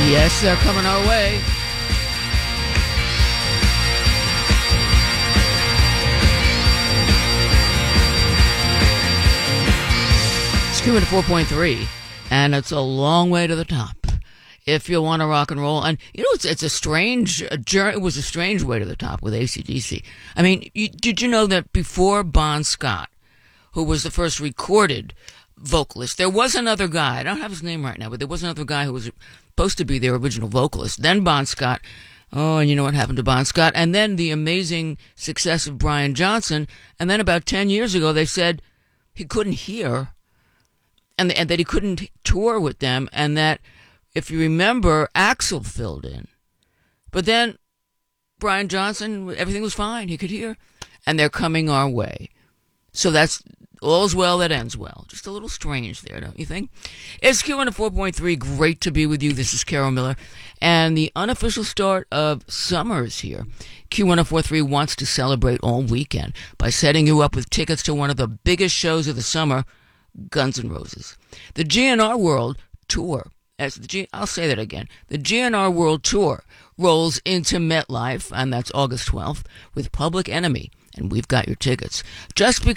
Yes, they're coming our way. It's Q at 4.3, and it's a long way to the top. If you want to rock and roll, and you know, it's a strange journey. It was a strange way to the top with AC/DC. I mean, did you know that before Bon Scott, who was the first recorded vocalist, there was another guy. I don't have his name right now, but there was another guy who was supposed to be their original vocalist. Then Bon Scott. Oh, and you know what happened to Bon Scott? And then the amazing success of Brian Johnson. And then about 10 years ago, they said he couldn't hear, and that he couldn't tour with them, and that, if you remember, Axl filled in. But then Brian Johnson, everything was fine. He could hear. And they're coming our way. So that's all's well that ends well. Just a little strange there, don't you think? It's Q1 at 4.3. Great to be with you. This is Carol Miller. And the unofficial start of summer is here. Q1043 wants to celebrate all weekend by setting you up with tickets to one of the biggest shows of the summer, Guns N' Roses. The GNR World Tour. I'll say that again. The GNR World Tour rolls into MetLife, and that's August 12th, with Public Enemy, and we've got your tickets. Just because